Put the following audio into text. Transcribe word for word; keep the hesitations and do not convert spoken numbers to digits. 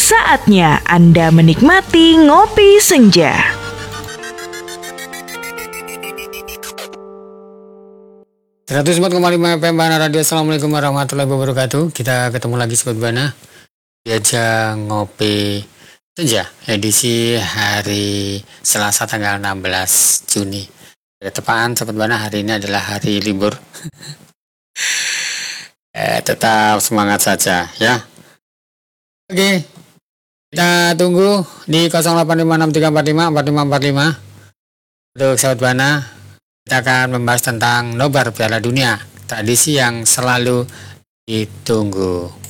saatnya Anda menikmati Ngopi Senja. seratus empat koma lima F M Bana Radio. Assalamualaikum warahmatullahi wabarakatuh. Kita ketemu lagi Sobat Bana di ajang Ngopi Senja edisi hari Selasa tanggal enam belas Juni. Tepaan Sobat Bana, hari ini adalah hari libur. eh, tetap semangat saja ya. Oke, kita tunggu di nol delapan lima enam tiga empat lima empat lima empat lima. Untuk Sobat Bana, kita akan membahas tentang nobar Piala Dunia, tradisi yang selalu ditunggu.